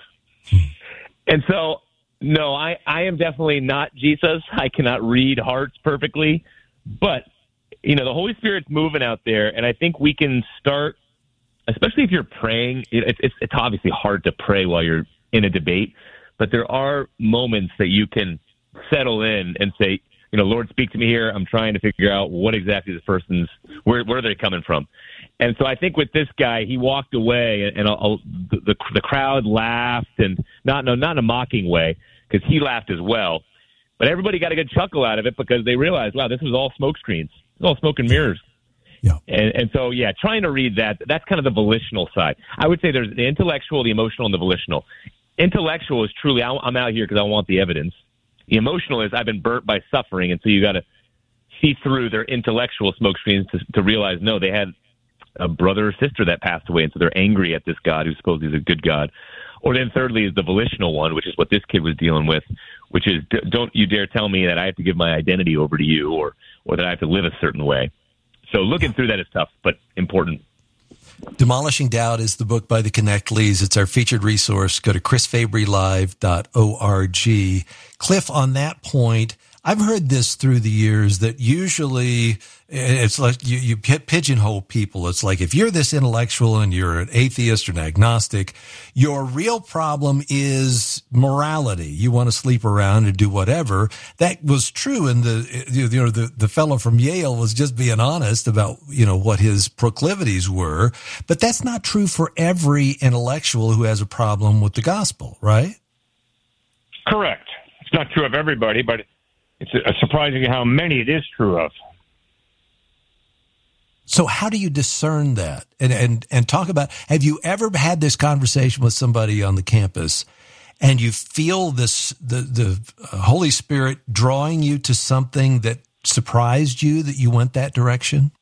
And so, no, I, I am definitely not Jesus. I cannot read hearts perfectly, but you know, the Holy Spirit's moving out there, and I think we can start, especially if you're praying. It, it's, it's obviously hard to pray while you're in a debate, but there are moments that you can settle in and say, you know, Lord, speak to me here. I'm trying to figure out what exactly this person's, where, where are they coming from? And so I think with this guy, he walked away, and, and I'll, the, the crowd laughed, and not, no, not in a mocking way, because he laughed as well. But everybody got a good chuckle out of it because they realized, wow, this was all smoke screens. It's all smoke and mirrors. Yeah. And, and so, yeah, trying to read that, that's kind of the volitional side. I would say there's the intellectual, the emotional, and the volitional. Intellectual is truly, I'm out here because I want the evidence. The emotional is I've been burnt by suffering, and so you got to see through their intellectual smoke screens to, to realize, no, they had a brother or sister that passed away, and so they're angry at this God who supposedly is a good God. Or then thirdly is the volitional one, which is what this kid was dealing with, which is don't you dare tell me that I have to give my identity over to you or, or that I have to live a certain way. So looking through that is tough, but important. Demolishing Doubt is the book by the Connect Lees. It's our featured resource. Go to chris fabry live dot org. Cliff, on that point, I've heard this through the years that usually it's like you, you pigeonhole people. It's like if you're this intellectual and you're an atheist or an agnostic, your real problem is morality. You want to sleep around and do whatever. That was true. And the, you know, the, the fellow from Yale was just being honest about, you know, what his proclivities were. But that's not true for every intellectual who has a problem with the gospel, right? Correct. It's not true of everybody, but it's surprising how many it is true of. So how do you discern that? And, and, and talk about, have you ever had this conversation with somebody on the campus and you feel this, the, the Holy Spirit drawing you to something that surprised you that you went that direction?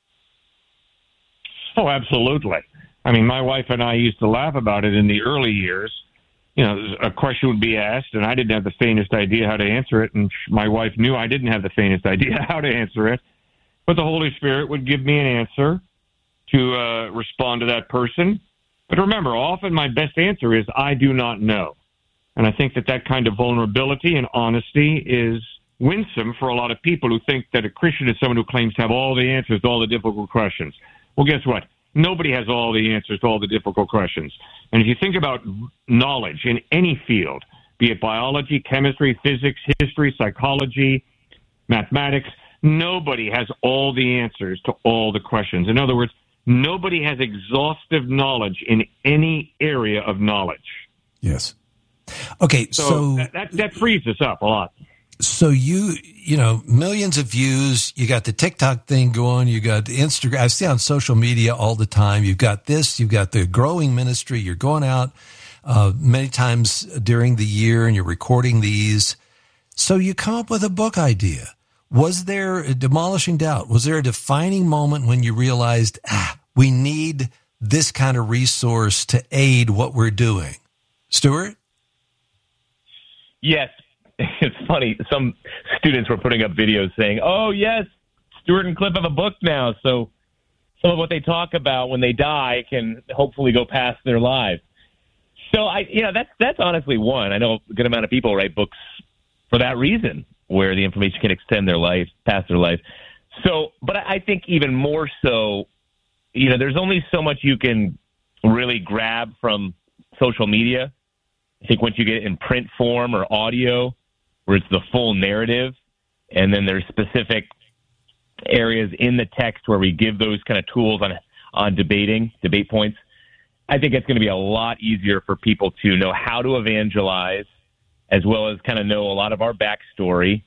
Oh, absolutely. I mean, my wife and I used to laugh about it in the early years. you know, a question would be asked, and I didn't have the faintest idea how to answer it, and my wife knew I didn't have the faintest idea how to answer it. But the Holy Spirit would give me an answer to uh, respond to that person. But remember, often my best answer is, I do not know. And I think that that kind of vulnerability and honesty is winsome for a lot of people who think that a Christian is someone who claims to have all the answers to all the difficult questions. Well, guess what? Nobody has all the answers to all the difficult questions. And if you think about knowledge in any field, be it biology, chemistry, physics, history, psychology, mathematics, nobody has all the answers to all the questions. In other words, nobody has exhaustive knowledge in any area of knowledge. Yes. Okay, so... so that, that, that frees us up a lot. So you, you know, millions of views, you got the TikTok thing going, you got the Instagram, I see on social media all the time, you've got this, you've got the growing ministry, you're going out uh, many times during the year and you're recording these. So you come up with a book idea. Was there a demolishing doubt? Was there a defining moment when you realized, ah, we need this kind of resource to aid what we're doing? Stuart? Yes. It's funny. Some students were putting up videos saying, oh, yes, Stuart and Cliff have a book now. So some of what they talk about when they die can hopefully go past their lives. So, I, you know, that's, that's honestly one. I know a good amount of people write books for that reason, where the information can extend their life, past their life. So, but I think even more so, you know, there's only so much you can really grab from social media. I think once you get it in print form or audio, where it's the full narrative, and then there's specific areas in the text where we give those kind of tools on on debating, debate points, I think it's going to be a lot easier for people to know how to evangelize, as well as kind of know a lot of our backstory.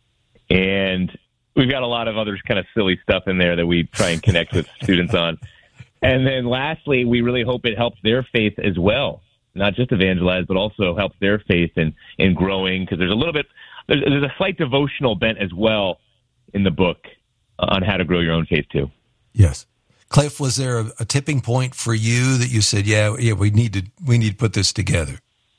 And we've got a lot of other kind of silly stuff in there that we try and connect with students on. And then lastly, we really hope it helps their faith as well. Not just evangelize, but also helps their faith in, in growing, because there's a little bit, there's, there's a slight devotional bent as well in the book on how to grow your own faith too. Yes. Cliff, was there a, a tipping point for you that you said, yeah, yeah, we need to, we need to put this together?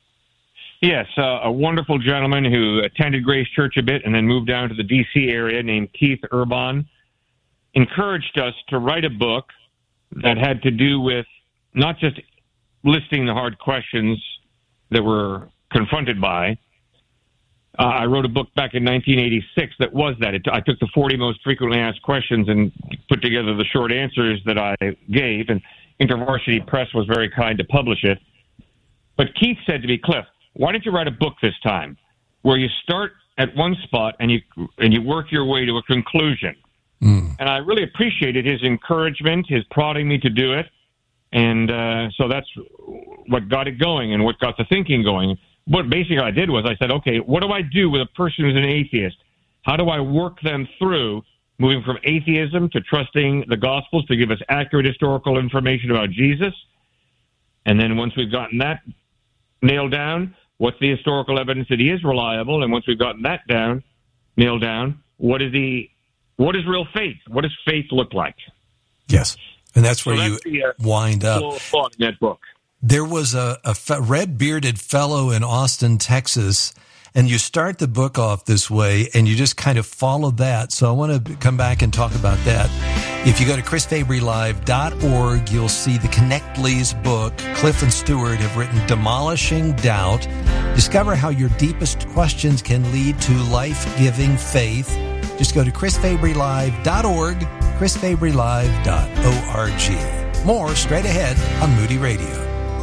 Yes, uh, a wonderful gentleman who attended Grace Church a bit and then moved down to the D C area named Keith Urban encouraged us to write a book that had to do with not just listing the hard questions that we're confronted by. Uh, I wrote a book back in nineteen eighty-six that was that. It, I took the forty most frequently asked questions and put together the short answers that I gave, and InterVarsity Press was very kind to publish it. But Keith said to me, Cliff, why don't you write a book this time where you start at one spot and you and you work your way to a conclusion? Mm. And I really appreciated his encouragement, his prodding me to do it. And uh, so that's what got it going and what got the thinking going. What basically I did was I said, okay, what do I do with a person who's an atheist? How do I work them through moving from atheism to trusting the Gospels to give us accurate historical information about Jesus? And then once we've gotten that nailed down, what's the historical evidence that he is reliable? And once we've gotten that down, nailed down, what is the what is real faith? What does faith look like? Yes. And that's where so you that's the, uh, wind up. In that book. There was a, a fe- red-bearded fellow in Austin, Texas, and you start the book off this way, and you just kind of follow that. So I want to come back and talk about that. If you go to chris fabry live dot org, you'll see the Connectleys book. Cliff and Stuart have written Demolishing Doubt. Discover how your deepest questions can lead to life-giving faith. Just go to chris fabry live dot org. chris fabry live dot org. More straight ahead on Moody Radio.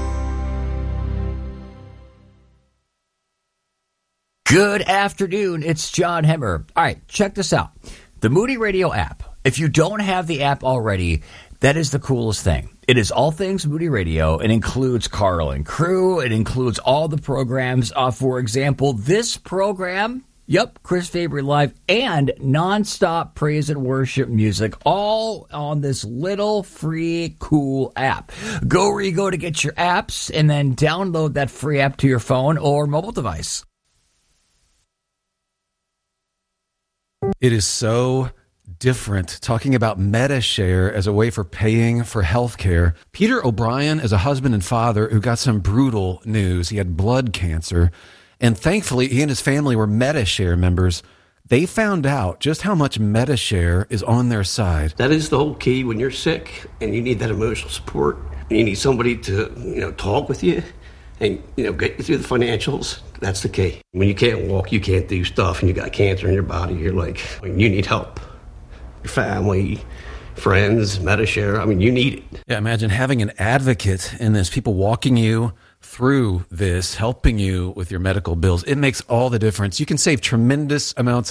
Good afternoon. It's John Hemmer. All right, check this out. The Moody Radio app. If you don't have the app already, that is the coolest thing. It is all things Moody Radio. It includes Carl and Crew. It includes all the programs. Uh, for example, this program... Yep, Chris Fabry Live and nonstop praise and worship music, all on this little free, cool app. Go where you go to get your apps and then download that free app to your phone or mobile device. It is so different, talking about MediShare as a way for paying for health care. Peter O'Brien is a husband and father who got some brutal news. He had blood cancer, and thankfully he and his family were MediShare members. They found out just how much MediShare is on their side. That is the whole key when you're sick and you need that emotional support. And you need somebody to, you know, talk with you and, you know, get you through the financials. That's the key. When you can't walk, you can't do stuff, and you got cancer in your body, you're like, I mean, you need help. Your family, friends, MediShare, I mean, you need it. Yeah, imagine having an advocate in this, people walking you through this, helping you with your medical bills. It makes all the difference. You can save tremendous amounts